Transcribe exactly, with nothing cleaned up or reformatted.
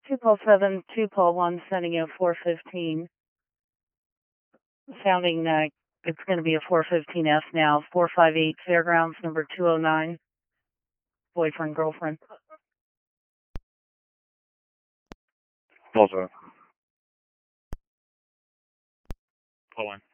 two Paul seven, two Paul one, sending you a four fifteen. Sounding, uh, it's going to be a four fifteen S now, four five eight Fairgrounds, number two oh nine. Boyfriend, girlfriend. Paul seven. Paul one.